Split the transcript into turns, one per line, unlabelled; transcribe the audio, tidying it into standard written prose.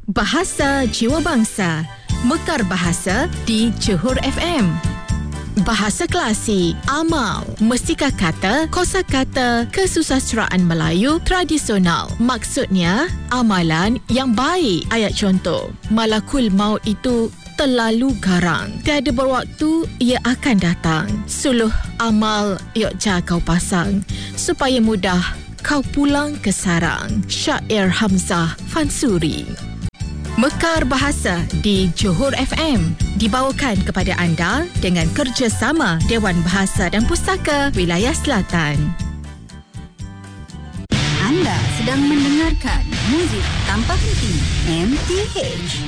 Bahasa Jiwa Bangsa, Mekar Bahasa di Johor FM. Bahasa Klasik, Amal, Mestika Kata, Kosakata, Kesusasteraan Melayu Tradisional. Maksudnya, amalan yang baik. Ayat contoh, malakul maut itu terlalu garang. Tiada berwaktu, ia akan datang. Suluh amal yok ja kau pasang, supaya mudah kau pulang ke sarang. Syair Hamzah Fansuri. Mekar Bahasa di Johor FM dibawakan kepada anda dengan kerjasama Dewan Bahasa dan Pustaka Wilayah Selatan.
Anda sedang mendengarkan muzik tanpa henti MTH.